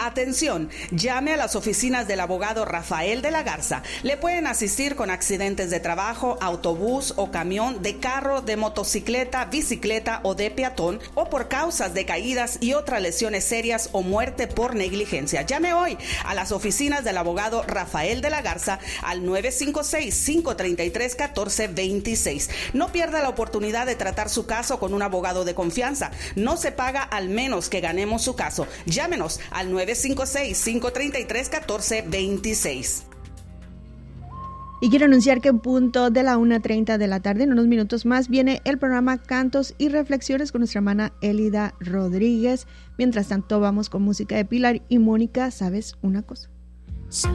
Atención, llame a las oficinas del abogado Rafael de la Garza. Le pueden asistir con accidentes de trabajo, autobús o camión, de carro, de motocicleta, bicicleta o de peatón, o por causas de caídas y otras lesiones serias o muerte por negligencia. Llame hoy a las oficinas del abogado Rafael de la Garza al 956-533-1426. No pierda la oportunidad de tratar su caso con un abogado de confianza. No se paga al menos que ganemos su caso. Llámenos al 956-533-1426. Y quiero anunciar que en punto de la 1:30 de la tarde, en unos minutos más, viene el programa Cantos y Reflexiones con nuestra hermana Elida Rodríguez. Mientras tanto, vamos con música de Pilar y Mónica. ¿Sabes una cosa?